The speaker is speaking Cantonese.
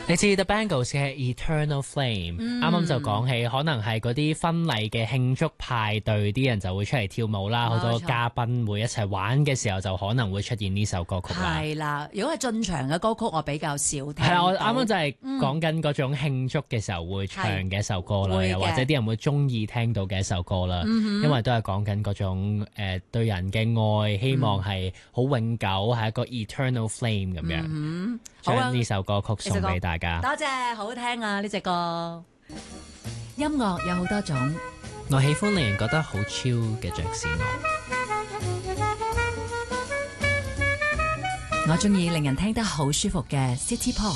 你知 The Bangles 嘅 Eternal Flame，啱啱就講起，可能係嗰啲婚禮嘅慶祝派對，啲人就會出嚟跳舞啦，好多嘉賓會一齊玩嘅時候，就可能會出現呢首歌曲啦。 係啦，如果係進場嘅歌曲，我比較少聽。 係啊，我啱啱就係講緊嗰種慶祝嘅時候會唱嘅一首歌啦，又或者啲人會中意聽到嘅一首歌啦，因為都係講緊嗰種對人嘅愛，希望係好永久，係一個 Eternal Flame 咁樣。將呢首歌曲送俾大家。 多謝，好聽啊呢隻歌。音樂有好多種， 我喜歡令人覺得好 chill 嘅爵士樂。 我中意令人聽得好舒服嘅 City Pop。